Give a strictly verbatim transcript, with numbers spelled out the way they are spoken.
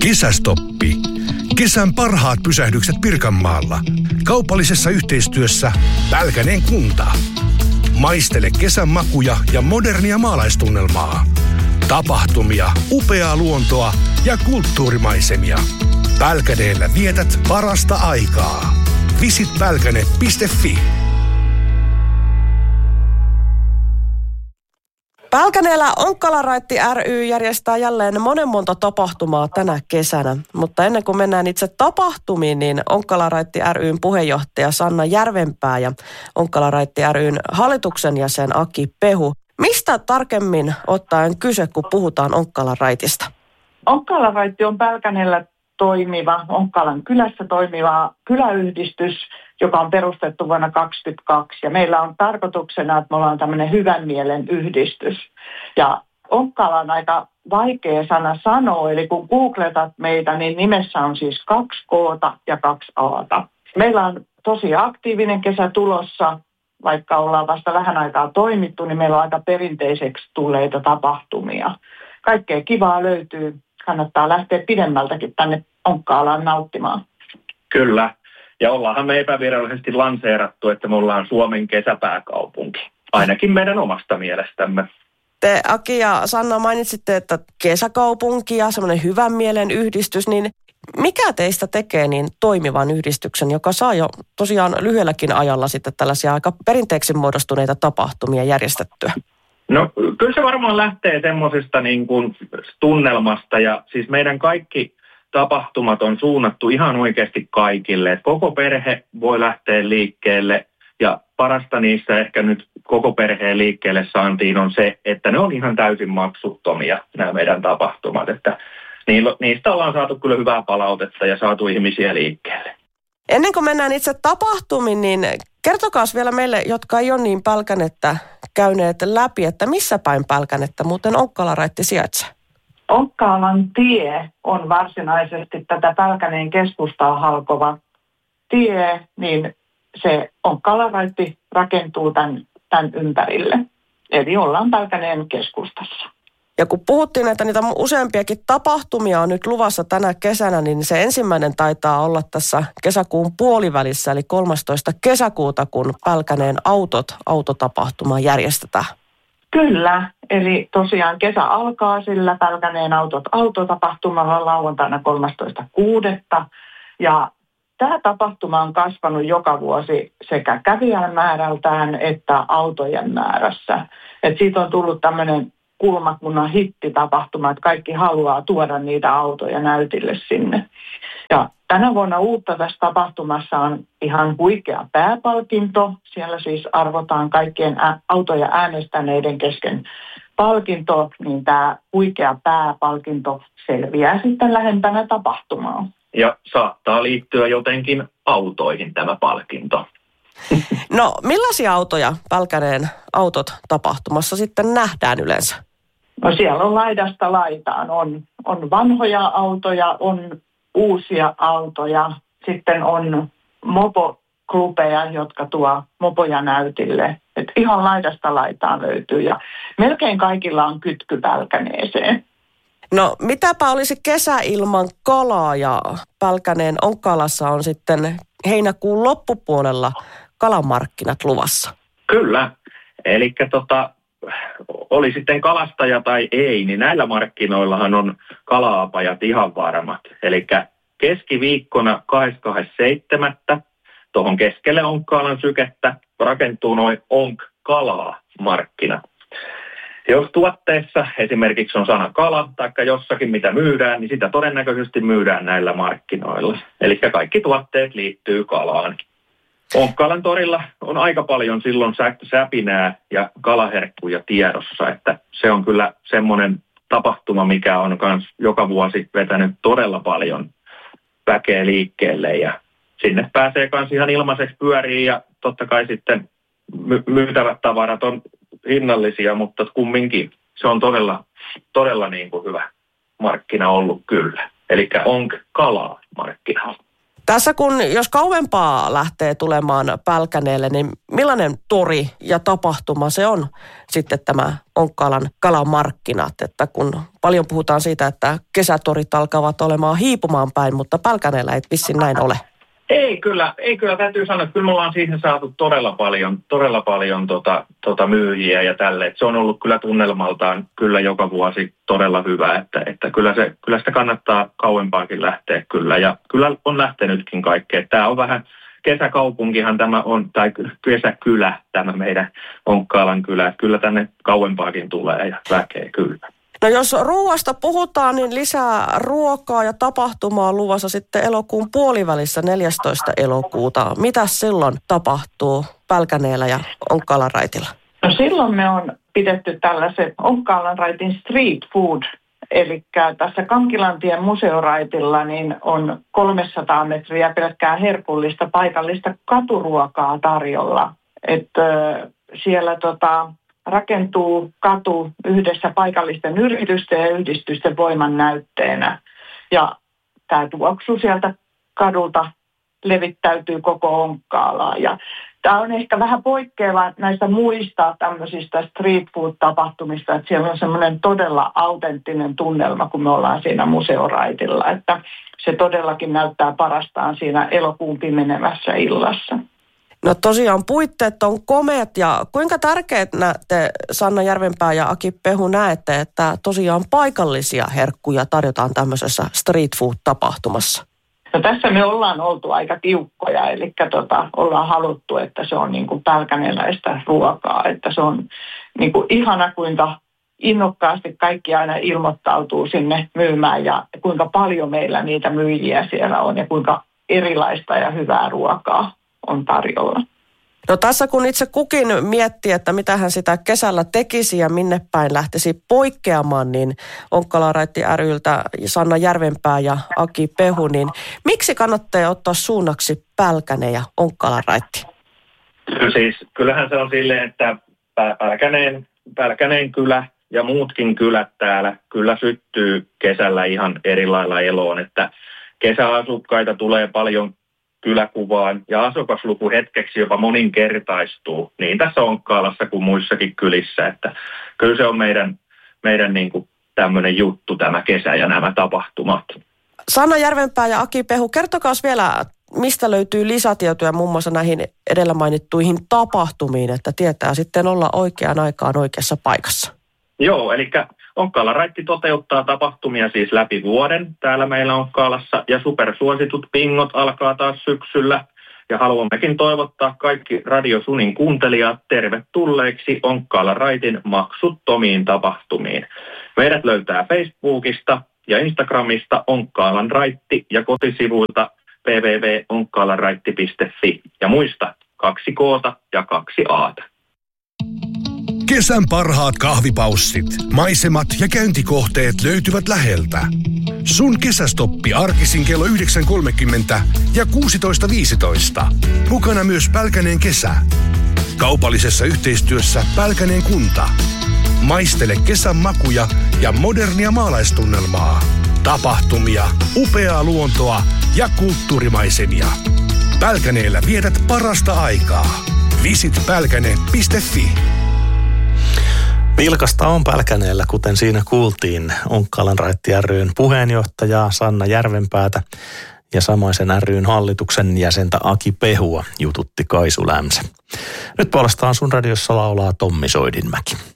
Kesästoppi. Kesän parhaat pysähdykset Pirkanmaalla. Kaupallisessa yhteistyössä Pälkäneen kunta. Maistele kesän makuja ja modernia maalaistunnelmaa. Tapahtumia, upeaa luontoa ja kulttuurimaisemia. Pälkäneellä vietät parasta aikaa. Visit pälkäne piste fi. Pälkäneellä Onkkala-raitti ry järjestää jälleen monen monta tapahtumaa tänä kesänä, mutta ennen kuin mennään itse tapahtumiin, niin Onkkala-raitti ry:n puheenjohtaja Sanna Järvenpää ja Onkkala-raitti ry:n hallituksen jäsen Aki Pehu. Mistä tarkemmin ottaen kyse, kun puhutaan Onkkala-raitista? Onkkala-raitti on Pälkäneellä toimiva, Onkkalan kylässä toimiva kyläyhdistys, joka on perustettu vuonna kaksituhattakaksikymmentäkaksi. Ja meillä on tarkoituksena, että me ollaan tämmöinen hyvän mielen yhdistys. Ja Onkkala on aika vaikea sana sanoa, eli kun googletat meitä, niin nimessä on siis kaksi koota ja kaksi aata. Meillä on tosi aktiivinen kesä tulossa, vaikka ollaan vasta vähän aikaa toimittu, niin meillä on aika perinteiseksi tulleita tapahtumia. Kaikkea kivaa löytyy. Kannattaa lähteä pidemmältäkin tänne Onkkalaan nauttimaan. Kyllä. Ja ollaanhan me epävirallisesti lanseerattu, että me ollaan Suomen kesäpääkaupunki. Ainakin meidän omasta mielestämme. Te Aki ja Sanna mainitsitte, että kesäkaupunki ja semmoinen hyvän mielen yhdistys, niin mikä teistä tekee niin toimivan yhdistyksen, joka saa jo tosiaan lyhyelläkin ajalla sitten tällaisia aika perinteeksi muodostuneita tapahtumia järjestettyä? No kyllä se varmaan lähtee semmoisesta niin kuin tunnelmasta ja siis meidän kaikki tapahtumat on suunnattu ihan oikeasti kaikille. Et koko perhe voi lähteä liikkeelle ja parasta niissä ehkä nyt koko perheen liikkeelle saantiin on se, että ne on ihan täysin maksuttomia nämä meidän tapahtumat. Että niistä ollaan saatu kyllä hyvää palautetta ja saatu ihmisiä liikkeelle. Ennen kuin mennään itse tapahtumiin, niin kertokaa vielä meille, jotka ei ole niin Pälkänettä käyneet läpi, että missä päin Pälkänettä muuten Onkkala-raitti sijaitsee? Onkkalan tie on varsinaisesti tätä Pälkäneen keskustaa halkova tie, niin se Onkkala-raitti rakentuu tämän, tämän ympärille. Eli ollaan Pälkäneen keskustassa. Ja kun puhuttiin, että niitä useampiakin tapahtumia on nyt luvassa tänä kesänä, niin se ensimmäinen taitaa olla tässä kesäkuun puolivälissä, eli kolmastoista kesäkuuta, kun Pälkäneen autot autotapahtuma järjestetään. Kyllä, eli tosiaan kesä alkaa sillä Pälkäneen autot autotapahtumalla lauantaina kolmastoista kuudetta ja tämä tapahtuma on kasvanut joka vuosi sekä kävijämäärältään että autojen määrässä. Et siitä on tullut tämmöinen kulmakunnan hittitapahtuma, että kaikki haluaa tuoda niitä autoja näytille sinne. Ja tänä vuonna uutta tässä tapahtumassa on ihan huikea pääpalkinto. Siellä siis arvotaan kaikkien ä- autoja äänestäneiden kesken palkinto, niin tämä huikea pääpalkinto selviää sitten lähempänä tapahtumaa. Ja saattaa liittyä jotenkin autoihin tämä palkinto. No millaisia autoja Pälkäneen autot tapahtumassa sitten nähdään yleensä? No siellä on laidasta laitaan. On, on vanhoja autoja, on uusia autoja. Sitten on mopoklubeja, jotka tuo mopoja näytille. Et ihan laidasta laitaan löytyy ja melkein kaikilla on kytky Pälkäneeseen. No mitäpä olisi kesä ilman kalaa ja Pälkäneen Onkkalassa on sitten heinäkuun loppupuolella kalamarkkinat luvassa? Kyllä. Eli tota, oli sitten kalastaja tai ei, niin näillä markkinoillahan on kala-apajat ihan varmat. Eli keskiviikkona kahdeskymmenesseitsemäs tuohon keskelle Onkkalan sykettä rakentuu noin Onk-kalaa-markkinat. Jos tuotteessa esimerkiksi on sana kala tai jossakin mitä myydään, niin sitä todennäköisesti myydään näillä markkinoilla. Eli kaikki tuotteet liittyy kalaan. Onkkalan torilla on aika paljon silloin säpinää ja kalaherkkuja tiedossa, että se on kyllä semmoinen tapahtuma, mikä on myös joka vuosi vetänyt todella paljon väkeä liikkeelle ja sinne pääsee myös ihan ilmaiseksi pyöriin ja totta kai sitten my- myytävät tavarat on hinnallisia, mutta kumminkin se on todella, todella niin kuin hyvä markkina ollut kyllä. Eli Onk-kalaa markkina. Tässä kun, jos kauempaa lähtee tulemaan Pälkäneelle, niin millainen tori ja tapahtuma se on sitten tämä Onkkaalan kalamarkkinat? Että kun paljon puhutaan siitä, että kesätorit alkavat olemaan hiipumaan päin, mutta Pälkäneellä ei vissiin näin ole. Ei kyllä, ei kyllä täytyy sanoa, että kyllä me ollaan siihen saatu todella paljon, todella paljon tota, tota myyjiä ja tälle. Et se on ollut kyllä tunnelmaltaan kyllä joka vuosi todella hyvä, että, että kyllä, se, kyllä sitä kannattaa kauempaakin lähteä kyllä. Ja kyllä on lähtenytkin kaikkea. Tämä on vähän kesäkaupunkihan tämä on, tai kesäkylä tämä meidän Onkkaalan kylä. Kyllä tänne kauempaakin tulee ja väkeä kyllä. No jos ruoasta puhutaan, niin lisää ruokaa ja tapahtumaa on luvassa sitten elokuun puolivälissä neljästoista elokuuta. Mitä silloin tapahtuu Pälkäneellä ja Onkkaalan raitilla? No silloin me on pidetty tällaisen Onkkaalan raitin street food, eli tässä Kankilantien museoraitilla niin on kolmesataa metriä pelkkää herkullista paikallista katuruokaa tarjolla. Että siellä tota... rakentuu katu yhdessä paikallisten yritysten ja yhdistysten voiman näytteenä. Ja tämä tuoksu sieltä kadulta levittäytyy koko Onkkaalaan. Ja tämä on ehkä vähän poikkeava näistä muista tämmöisistä street food-tapahtumista, että siellä on semmoinen todella autenttinen tunnelma, kun me ollaan siinä museoraitilla. Että se todellakin näyttää parastaan siinä elokuun pimenevässä illassa. No tosiaan puitteet on komeat ja kuinka tärkeänä te Sanna Järvenpää ja Aki Pehu näette, että tosiaan paikallisia herkkuja tarjotaan tämmöisessä street food-tapahtumassa? No tässä me ollaan oltu aika tiukkoja, eli tota, ollaan haluttu, että se on niin kuin pälkäneläistä ruokaa, että se on niin kuin ihana, kuinka innokkaasti kaikki aina ilmoittautuu sinne myymään ja kuinka paljon meillä niitä myyjiä siellä on ja kuinka erilaista ja hyvää ruokaa on tarjolla. No tässä kun itse kukin miettii, että mitä hän sitä kesällä tekisi ja minne päin lähtisi poikkeamaan, niin Onkkaalan raitti ry:ltä Sanna Järvenpää ja Aki Pehu, niin miksi kannattaa ottaa suunnaksi Pälkäne ja Onkkaalan raitti? Siis kyllähän se on silleen, että Pälkäneen, Pälkäneen kylä ja muutkin kylät täällä kyllä syttyy kesällä ihan eri lailla eloon, että kesäasukkaita tulee paljon kyläkuvaan ja asukasluku hetkeksi jopa moninkertaistuu niin tässä Onkkaalassa kuin muissakin kylissä, että kyllä se on meidän, meidän niin kuin tämmöinen juttu tämä kesä ja nämä tapahtumat. Sanna Järvenpää ja Aki Pehu, kertokaa vielä, mistä löytyy lisätietoja muun muassa näihin edellä mainittuihin tapahtumiin, että tietää sitten olla oikeaan aikaan oikeassa paikassa. Joo, eli Onkkaalan raitti toteuttaa tapahtumia siis läpi vuoden täällä meillä Onkkaalassa ja supersuositut pingot alkaa taas syksyllä. Ja haluammekin toivottaa kaikki Radio Sunin kuuntelijat tervetulleiksi Onkkaalan raitin maksuttomiin tapahtumiin. Meidät löytää Facebookista ja Instagramista Onkkaalan raitti ja kotisivuilta double-u double-u double-u piste onkkaalanraitti piste fi ja muista kaksi koota ja kaksi aata. Kesän parhaat kahvipaussit, maisemat ja käyntikohteet löytyvät läheltä. Sun kesästoppi arkisin kello yhdeksän kolmekymmentä ja kuusitoista viisitoista. Mukana myös Pälkäneen kesä. Kaupallisessa yhteistyössä Pälkäneen kunta. Maistele kesän makuja ja modernia maalaistunnelmaa. Tapahtumia, upeaa luontoa ja kulttuurimaisemia. Pälkäneellä vietät parasta aikaa. Visit pälkäne piste fi. Vilkasta on Pälkäneellä, kuten siinä kuultiin, Onkkaalan raitti ry:n puheenjohtajaa Sanna Järvenpäätä ja samaisen ry:n hallituksen jäsentä Aki Pehua jututti Kaisu Lämsä. Nyt puolestaan sun radiossa laulaa Tommi Soidinmäki.